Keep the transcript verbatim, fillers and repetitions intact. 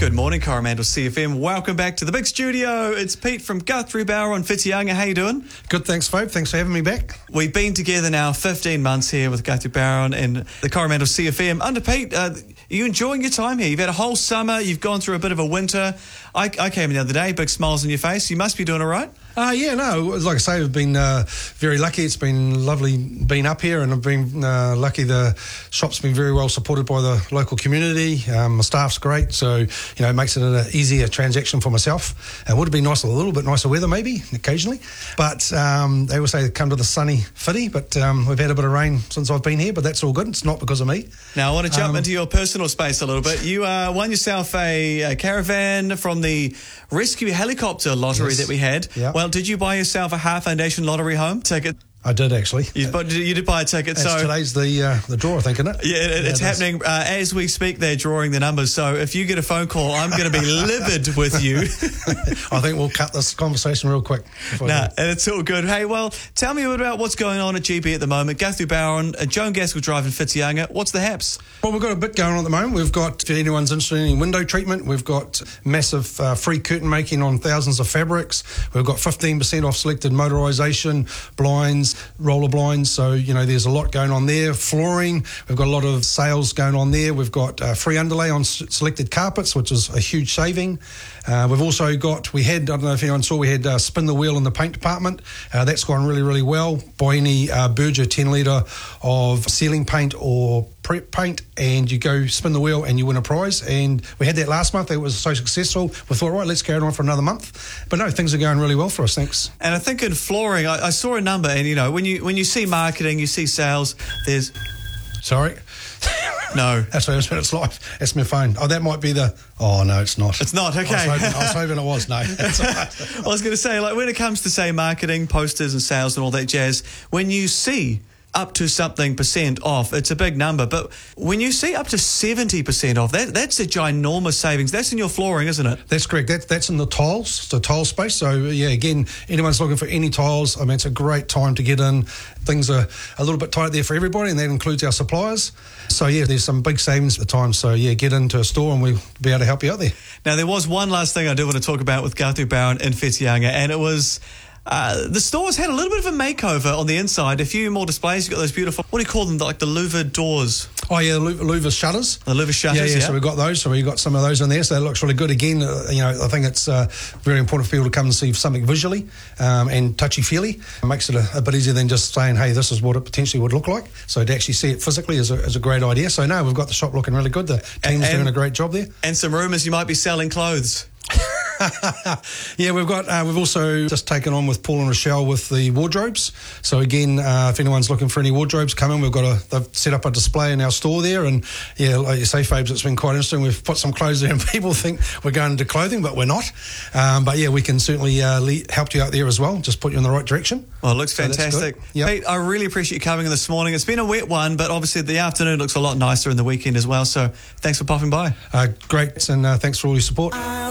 Good morning, Coromandel C F M. Welcome back to the big studio. It's Pete from Guthrie Bauer on Whitianga. How you doing? Good, thanks, Phoebe. Thanks for having me back. We've been together now fifteen months here with Guthrie Bauer and the Coromandel C F M. Under Pete, uh, are you enjoying your time here? You've had a whole summer. You've gone through a bit of a winter. I, I came in the other day, big smiles on your face. You must be doing all right. Uh, yeah, no, like I say, I've been uh, very lucky. It's been lovely being up here, and I've been uh, lucky. The shop's been very well supported by the local community. Um, my staff's great, so, you know, it makes it an easier transaction for myself. It would have been nice, a little bit nicer weather maybe, occasionally. But um, they always say come to the sunny Fitty, but um, we've had a bit of rain since I've been here, but that's all good. It's not because of me. Now, I want to jump um, into your personal space a little bit. You uh, won yourself a, a caravan from the rescue helicopter lottery yes. that we had. Yep. Well, did you buy yourself a Heart Foundation lottery home ticket? I did, actually. You, but you did buy a ticket. That's so today's the uh, the draw, I think, isn't it? Yeah, it, it's yeah, it happening uh, as we speak. They're drawing the numbers. So if you get a phone call, I'm going to be livid with you. I think we'll cut this conversation real quick. Nah, and it's all good. Hey, well, tell me a bit about what's going on at G B at the moment. Guthrie Bauer and uh, Joan Gaskell Drive in Whitianga. What's the haps? Well, we've got a bit going on at the moment. We've got, if anyone's interested in any window treatment, we've got massive uh, free curtain making on thousands of fabrics. We've got fifteen percent off selected motorisation, blinds, roller blinds. So, you know, there's a lot going on there. Flooring, we've got a lot of sales going on there. We've got uh, free underlay on s- selected carpets, which is a huge saving. Uh, we've also got, we had, I don't know if anyone saw, we had uh, spin the wheel in the paint department. Uh, that's gone really, really well. Buy any uh, Berger ten litre of ceiling paint or prep paint, and you go spin the wheel and you win a prize. And we had that last month. It was so successful. We thought, right, let's carry it on for another month. But no, things are going really well for us, thanks. And I think in flooring, I, I saw a number, and, you know, when you when you see marketing, you see sales, there's... Sorry? No. That's what it's live. That's my phone. Oh, that might be the... Oh, no, it's not. It's not, okay. I was hoping, I was hoping it was, no. That's all right. I was going to say, like, when it comes to, say, marketing, posters and sales and all that jazz, when you see up to something percent off, it's a big number. But when you see up to seventy percent off, that that's a ginormous savings. That's in your flooring, isn't it? That's correct. That, that's in the tiles, the tile space. So, yeah, again, anyone's looking for any tiles, I mean, it's a great time to get in. Things are a little bit tight there for everybody, and that includes our suppliers. So, yeah, there's some big savings at the time. So, yeah, get into a store and we'll be able to help you out there. Now, there was one last thing I did want to talk about with Guthrie Bauer in Whitianga, and it was... Uh, the store's had a little bit of a makeover on the inside. A few more displays. You've got those beautiful, what do you call them, like the louvered doors? Oh, yeah, the louvered shutters. The louvered shutters, yeah, yeah, yeah. So we've got those. So we've got some of those in there. So that looks really good. Again, uh, you know, I think it's uh, very important for people to come and see something visually um, and touchy-feely. It makes it a, a bit easier than just saying, hey, this is what it potentially would look like. So to actually see it physically is a, is a great idea. So, no, we've got the shop looking really good. The team's and, doing a great job there. And some rumours you might be selling clothes. Yeah, we've got uh, we've also just taken on with Paul and Rochelle with the wardrobes. So again, uh, if anyone's looking for any wardrobes, come in. We've got a they've set up a display in our store there, and yeah, like you say, Fabes, it's been quite interesting. We've put some clothes there, and people think we're going into clothing, but we're not. Um, but yeah, we can certainly uh, le- help you out there as well. Just put you in the right direction. Well, it looks so fantastic. Yep. Pete, I really appreciate you coming in this morning. It's been a wet one, but obviously the afternoon looks a lot nicer in the weekend as well. So thanks for popping by. Uh, great, and uh, thanks for all your support.